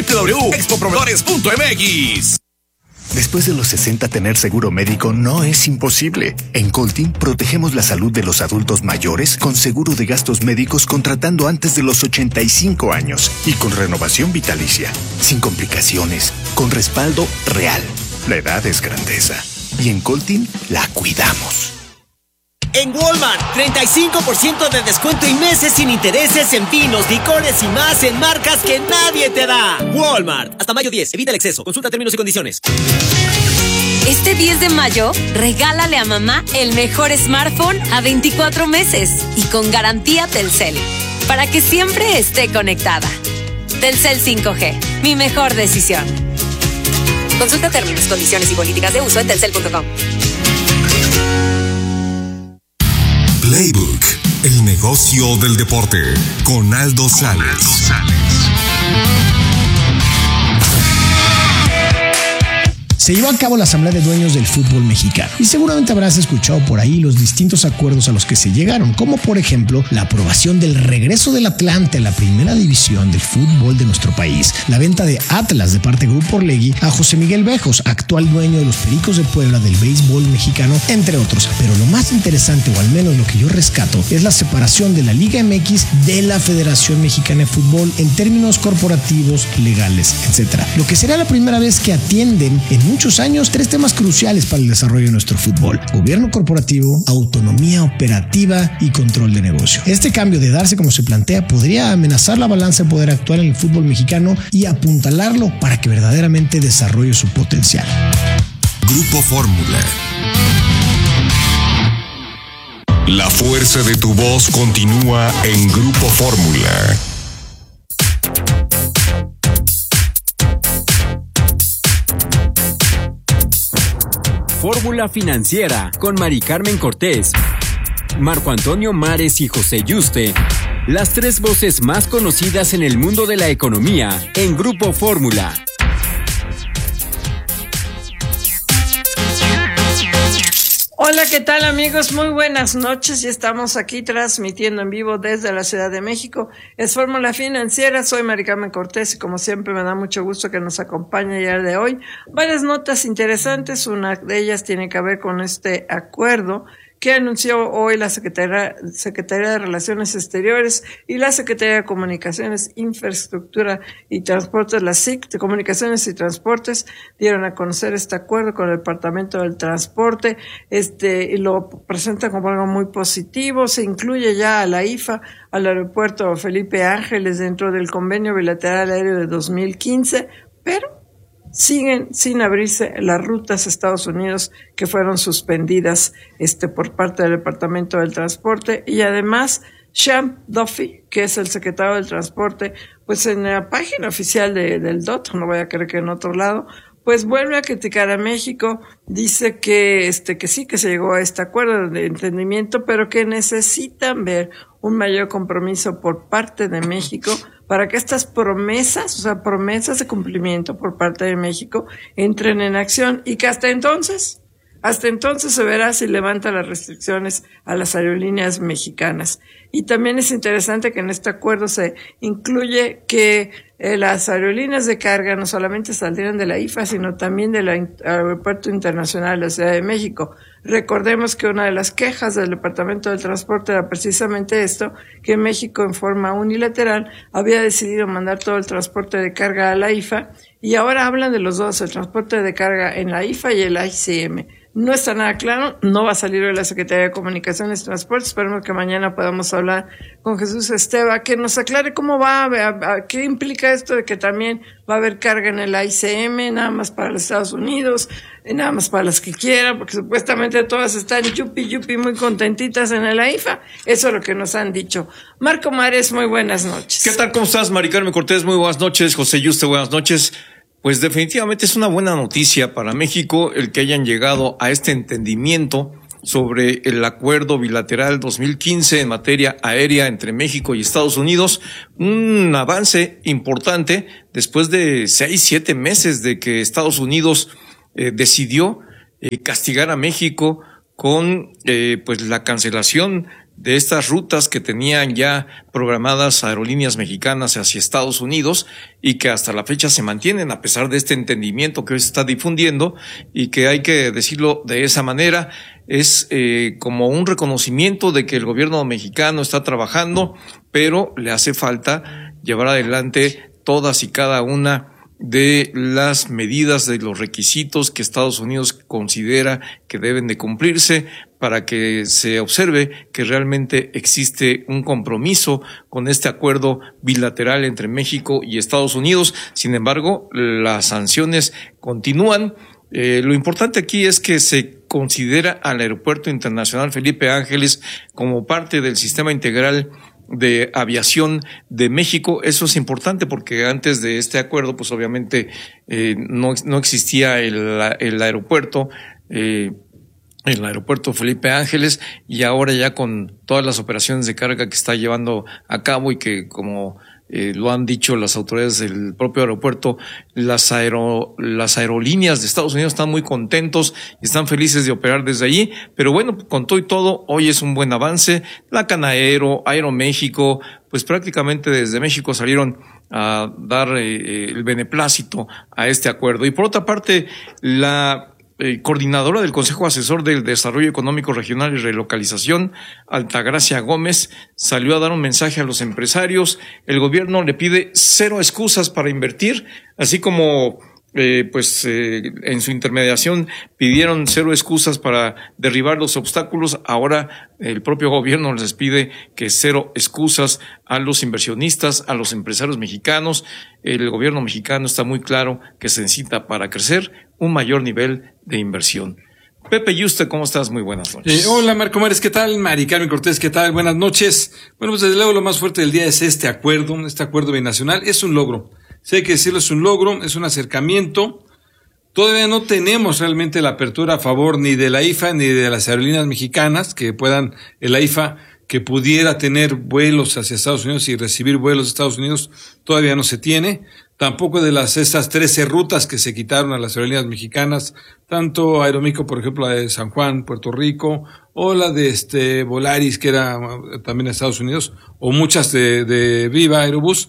www.expoproveedores.mx. Después de los 60, tener seguro médico no es imposible. En Coltin protegemos la salud de los adultos mayores con seguro de gastos médicos contratando antes de los 85 años y con renovación vitalicia, sin complicaciones, con respaldo real. La edad es grandeza y en Coltin la cuidamos. En Walmart, 35% de descuento y meses sin intereses en vinos, licores y más en marcas que nadie te da. Walmart, hasta mayo 10, evita el exceso, consulta términos y condiciones. Este 10 de mayo, regálale a mamá el mejor smartphone a 24 meses y con garantía Telcel, para que siempre esté conectada. Telcel 5G, mi mejor decisión. Consulta términos, condiciones y políticas de uso en telcel.com. Playbook, el negocio del deporte, con Aldo Sales. Se llevó a cabo la Asamblea de Dueños del Fútbol Mexicano y seguramente habrás escuchado por ahí los distintos acuerdos a los que se llegaron, como por ejemplo la aprobación del regreso del Atlante a la primera división del fútbol de nuestro país, la venta de Atlas de parte de Grupo Orlegui a José Miguel Bejos, actual dueño de los Pericos de Puebla del béisbol mexicano, entre otros. Pero lo más interesante, o al menos lo que yo rescato, es la separación de la Liga MX de la Federación Mexicana de Fútbol en términos corporativos, legales, etc. Lo que será la primera vez que atienden en muchos años 3 temas cruciales para el desarrollo de nuestro fútbol: gobierno corporativo, autonomía operativa y control de negocio. Este cambio, de darse como se plantea, podría amenazar la balanza de poder actual en el fútbol mexicano y apuntalarlo para que verdaderamente desarrolle su potencial. Grupo Fórmula. La fuerza de tu voz continúa en Grupo Fórmula. Fórmula Financiera con Mari Carmen Cortés, Marco Antonio Mares y José Yuste, las 3 voces más conocidas en el mundo de la economía en Grupo Fórmula. Hola, ¿qué tal amigos? Muy buenas noches. Ya estamos aquí transmitiendo en vivo desde la Ciudad de México. Es Fórmula Financiera, soy Mari Carmen Cortés y como siempre me da mucho gusto que nos acompañe el día de hoy. Varias notas interesantes, una de ellas tiene que ver con este acuerdo que anunció hoy la Secretaría de Relaciones Exteriores y la Secretaría de Comunicaciones, Infraestructura y Transportes, la SIC de Comunicaciones y Transportes, dieron a conocer este acuerdo con el Departamento del Transporte, y lo presentan como algo muy positivo. Se incluye ya a la IFA, al aeropuerto Felipe Ángeles, dentro del convenio bilateral aéreo de 2015, pero siguen sin abrirse las rutas a Estados Unidos que fueron suspendidas por parte del Departamento del Transporte. Y además Sean Duffy, que es el secretario del Transporte, pues en la página oficial del DOT, no voy a creer que en otro lado, pues vuelve a criticar a México, dice que sí, que se llegó a este acuerdo de entendimiento, pero que necesitan ver un mayor compromiso por parte de México para que estas promesas, o sea, promesas de cumplimiento por parte de México, entren en acción y que hasta entonces se verá si levanta las restricciones a las aerolíneas mexicanas. Y también es interesante que en este acuerdo se incluye que las aerolíneas de carga no solamente saldrán de la IFA, sino también del Aeropuerto Internacional de la Ciudad de México. Recordemos que una de las quejas del Departamento del Transporte era precisamente esto, que México en forma unilateral había decidido mandar todo el transporte de carga a la IFA, y ahora hablan de los dos, el transporte de carga en la IFA y el ICM. No está nada claro, no va a salir de la Secretaría de Comunicaciones y Transportes. Esperemos que mañana podamos hablar con Jesús Esteva, que nos aclare cómo va, qué implica esto de que también va a haber carga en el ICM, nada más para los Estados Unidos, nada más para las que quieran, porque supuestamente todas están yupi muy contentitas en el IFA. Eso es lo que nos han dicho. Marco Mares, muy buenas noches. ¿Qué tal? ¿Cómo estás, Mari Carmen Cortés? Muy buenas noches. José Yuste, buenas noches. Pues definitivamente es una buena noticia para México el que hayan llegado a este entendimiento sobre el acuerdo bilateral 2015 en materia aérea entre México y Estados Unidos. Un avance importante después de 6-7 meses de que Estados Unidos decidió castigar a México con pues la cancelación de estas rutas que tenían ya programadas aerolíneas mexicanas hacia Estados Unidos y que hasta la fecha se mantienen a pesar de este entendimiento que hoy se está difundiendo y que hay que decirlo de esa manera, es como un reconocimiento de que el gobierno mexicano está trabajando, pero le hace falta llevar adelante todas y cada una de las medidas, de los requisitos que Estados Unidos considera que deben de cumplirse para que se observe que realmente existe un compromiso con este acuerdo bilateral entre México y Estados Unidos. Sin embargo, las sanciones continúan. Lo importante aquí es que se considera al Aeropuerto Internacional Felipe Ángeles como parte del sistema integral de aviación de México. Eso es importante porque antes de este acuerdo, pues obviamente no existía el aeropuerto Felipe Ángeles, y ahora ya con todas las operaciones de carga que está llevando a cabo y que como lo han dicho las autoridades del propio aeropuerto, las aerolíneas de Estados Unidos están muy contentos y están felices de operar desde allí. Pero bueno, con todo y todo, hoy es un buen avance. La Canaero, Aeroméxico, pues prácticamente desde México salieron a dar el beneplácito a este acuerdo. Y por otra parte, la coordinadora del Consejo Asesor del Desarrollo Económico Regional y Relocalización, Altagracia Gómez, salió a dar un mensaje a los empresarios. El gobierno le pide 0 excusas para invertir, así como en su intermediación pidieron 0 excusas para derribar los obstáculos. Ahora el propio gobierno les pide que 0 excusas a los inversionistas, a los empresarios mexicanos. El gobierno mexicano está muy claro que se necesita para crecer un mayor nivel de inversión. Pepe Yuste, ¿cómo estás? Muy buenas noches. Hola, Marco Mares, ¿qué tal? Mari Carmen Cortés, ¿qué tal? Buenas noches. Bueno, pues desde luego lo más fuerte del día es este acuerdo binacional. Es un logro. Sí, hay que decirlo, es un logro, es un acercamiento. Todavía no tenemos realmente la apertura a favor ni de la IFA ni de las aerolíneas mexicanas la IFA que pudiera tener vuelos hacia Estados Unidos y recibir vuelos de Estados Unidos, todavía no se tiene. Tampoco de estas 13 rutas que se quitaron a las aerolíneas mexicanas, tanto Aeroméxico, por ejemplo, la de San Juan, Puerto Rico, o la de Volaris, que era también a Estados Unidos, o muchas de Viva Aerobús,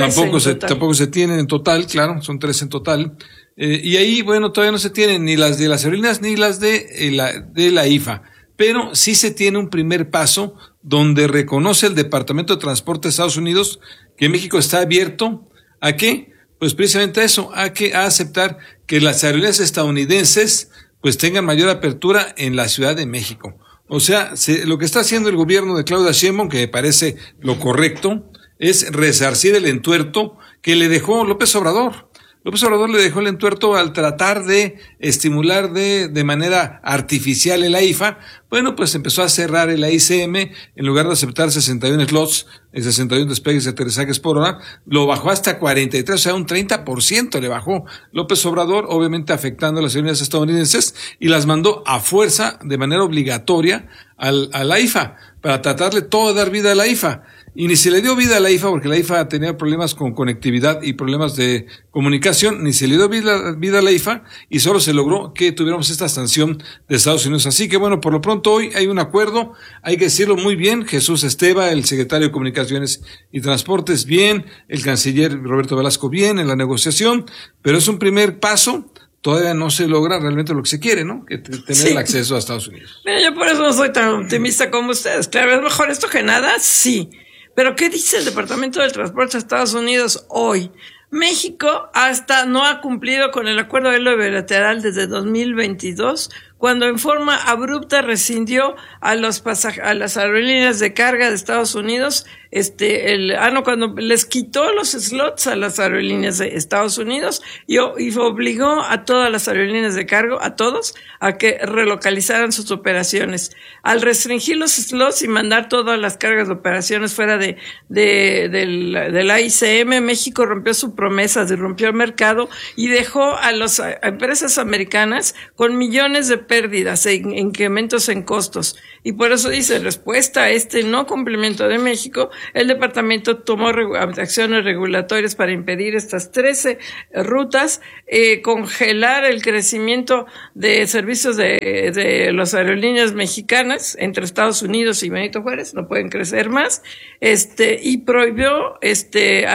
tampoco se tienen en total, claro, son 3 en total. Y ahí, bueno, todavía no se tienen ni las de las aerolíneas ni las de la IFA. Pero sí se tiene un primer paso donde reconoce el Departamento de Transporte de Estados Unidos que México está abierto ¿a qué? Pues precisamente a eso, a aceptar que las aerolíneas estadounidenses pues tengan mayor apertura en la Ciudad de México. O sea, lo que está haciendo el gobierno de Claudia Sheinbaum, que me parece lo correcto, es resarcir el entuerto que le dejó López Obrador. López Obrador le dejó el entuerto al tratar de estimular de manera artificial el AIFA. Bueno, pues empezó a cerrar el AICM, en lugar de aceptar 61 slots, 61 despegues y aterrizajes por hora, lo bajó hasta 43, o sea, un 30% le bajó López Obrador, obviamente afectando a las aerolíneas estadounidenses, y las mandó a fuerza, de manera obligatoria, al AIFA, para tratarle todo de dar vida a la IFA. Y ni se le dio vida a la IFA, porque la IFA tenía problemas con conectividad y problemas de comunicación, ni se le dio vida a la IFA, y solo se logró que tuviéramos esta sanción de Estados Unidos. Así que bueno, por lo pronto hoy hay un acuerdo, hay que decirlo muy bien, Jesús Esteva, el secretario de Comunicaciones y Transportes, bien, el canciller Roberto Velasco, bien, en la negociación, pero es un primer paso. Todavía no se logra realmente lo que se quiere, ¿no? Que tener el acceso a Estados Unidos. Mira, yo por eso no soy tan optimista como ustedes. Claro, es mejor esto que nada, sí. Pero ¿qué dice el Departamento del Transporte de Estados Unidos hoy? México hasta no ha cumplido con el acuerdo bilateral desde 2022, cuando en forma abrupta rescindió a las aerolíneas de carga de Estados Unidos, cuando les quitó los slots a las aerolíneas de Estados Unidos y obligó a todas las aerolíneas de cargo, a todos, a que relocalizaran sus operaciones. Al restringir los slots y mandar todas las cargas de operaciones fuera del AICM, México rompió su promesa, rompió el mercado y dejó a las empresas americanas con millones de pérdidas e incrementos en costos. Y por eso dice, respuesta a este no cumplimiento de México, el departamento tomó acciones regulatorias para impedir estas 13 rutas, congelar el crecimiento de servicios de las aerolíneas mexicanas entre Estados Unidos y Benito Juárez, no pueden crecer más, y prohibió a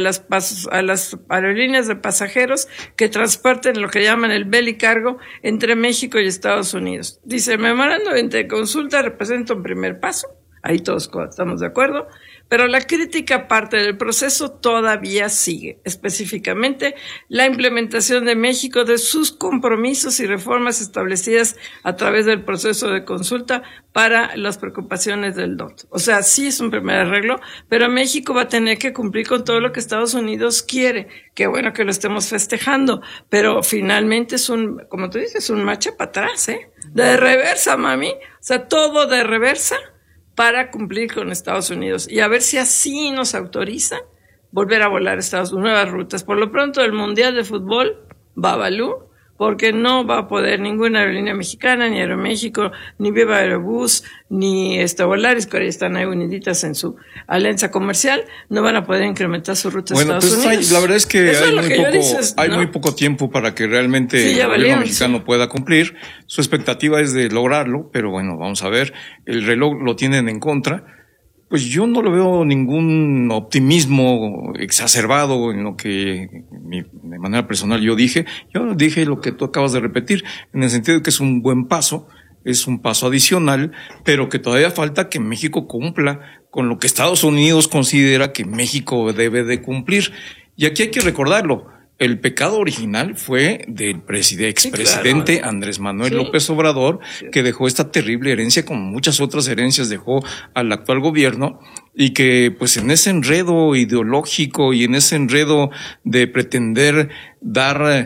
las aerolíneas de pasajeros que transporten lo que llaman el belly cargo entre México y Estados Unidos. Dice, el memorando de consulta representa un primer paso, ahí todos estamos de acuerdo, pero la crítica parte del proceso todavía sigue, específicamente la implementación de México de sus compromisos y reformas establecidas a través del proceso de consulta para las preocupaciones del DOT. O sea, sí es un primer arreglo, pero México va a tener que cumplir con todo lo que Estados Unidos quiere. Qué bueno que lo estemos festejando, pero finalmente es como tú dices, un marcha para atrás, de reversa, mami. O sea, todo de reversa para cumplir con Estados Unidos y a ver si así nos autoriza volver a volar nuevas rutas. Por lo pronto, el Mundial de Fútbol, Babalú, porque no va a poder ninguna aerolínea mexicana, ni Aeroméxico, ni Viva Aerobús, ni Volaris, que ahora están ahí uniditas en su alianza comercial, no van a poder incrementar su ruta a Estados Unidos. La verdad es que hay muy poco tiempo para que realmente el gobierno mexicano pueda cumplir. Su expectativa es de lograrlo, pero bueno, vamos a ver. El reloj lo tienen en contra. Pues yo no lo veo ningún optimismo exacerbado en lo que de manera personal yo dije. Yo dije lo que tú acabas de repetir, en el sentido de que es un buen paso, es un paso adicional, pero que todavía falta que México cumpla con lo que Estados Unidos considera que México debe de cumplir. Y aquí hay que recordarlo. El pecado original fue del expresidente Andrés Manuel López Obrador, que dejó esta terrible herencia, como muchas otras herencias dejó al actual gobierno, y que pues en ese enredo ideológico y en ese enredo de pretender dar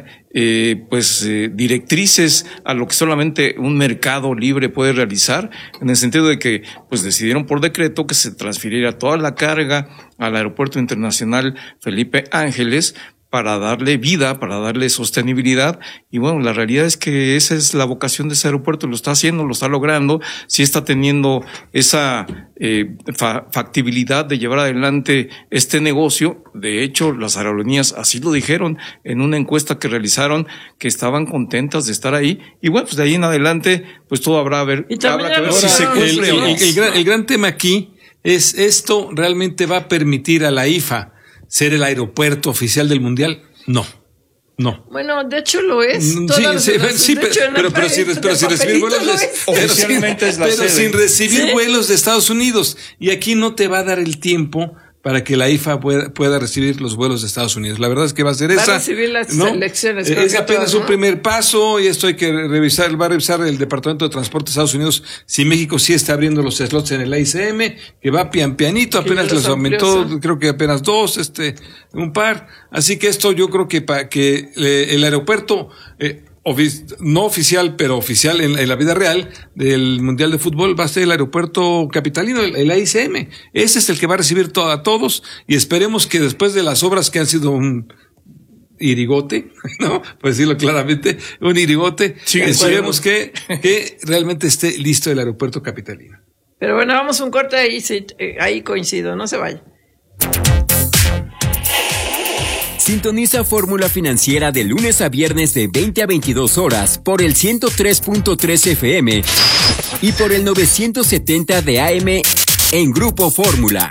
directrices a lo que solamente un mercado libre puede realizar, en el sentido de que pues decidieron por decreto que se transfiriera toda la carga al Aeropuerto Internacional Felipe Ángeles, para darle vida, para darle sostenibilidad. Y bueno, la realidad es que esa es la vocación de ese aeropuerto, lo está haciendo, lo está logrando, sí está teniendo esa factibilidad de llevar adelante este negocio. De hecho, las aerolíneas así lo dijeron en una encuesta que realizaron, que estaban contentas de estar ahí. Y bueno, pues de ahí en adelante, pues todo habrá que ver si se cumple o no. El gran tema aquí es, ¿esto realmente va a permitir a la IFA ser el aeropuerto oficial del Mundial? No. Bueno, de hecho lo es. Pero sin recibir vuelos sin recibir vuelos de Estados Unidos. Y aquí no te va a dar el tiempo para que la IFA pueda recibir los vuelos de Estados Unidos. La verdad es que va a ser esa. Va a recibir las elecciones. Es apenas un primer paso, y esto hay que revisar, va a revisar el Departamento de Transporte de Estados Unidos si México sí está abriendo los slots en el AICM, que va pianito, apenas les aumentó, creo que apenas 2, un par. Así que esto yo creo que para que el aeropuerto, no oficial, pero oficial en la vida real del Mundial de Fútbol, va a ser el aeropuerto capitalino, el AICM. Ese es el que va a recibir a todos, y esperemos que después de las obras que han sido un irigote, ¿no? Pues decirlo claramente, un irigote, esperemos que realmente esté listo el aeropuerto capitalino. Pero bueno, vamos a un corte ahí coincido, no se vaya. Sintoniza Fórmula Financiera de lunes a viernes de 20 a 22 horas por el 103.3 FM y por el 970 de AM en Grupo Fórmula.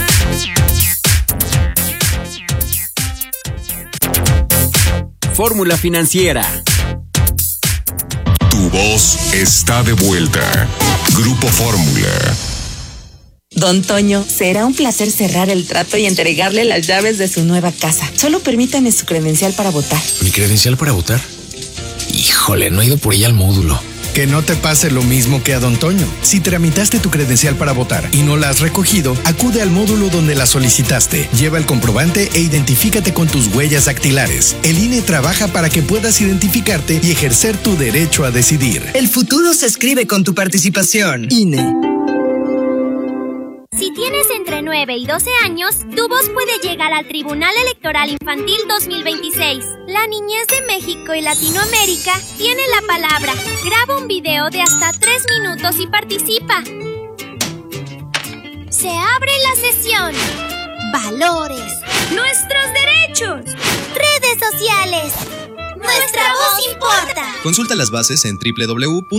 Fórmula Financiera. Tu voz está de vuelta. Grupo Fórmula. Don Toño, será un placer cerrar el trato y entregarle las llaves de su nueva casa. Solo permítame su credencial para votar. ¿Mi credencial para votar? Híjole, no he ido por ella al módulo. Que no te pase lo mismo que a Don Toño. Si tramitaste tu credencial para votar y no la has recogido, acude al módulo donde la solicitaste. Lleva el comprobante e identifícate con tus huellas dactilares. El INE trabaja para que puedas identificarte y ejercer tu derecho a decidir. El futuro se escribe con tu participación. INE. Si tienes entre 9 y 12 años, tu voz puede llegar al Tribunal Electoral Infantil 2026. La niñez de México y Latinoamérica tiene la palabra. Graba un video de hasta 3 minutos y participa. Se abre la sesión. Valores. Nuestros derechos. Redes sociales. Nuestra voz importa. Consulta las bases en www.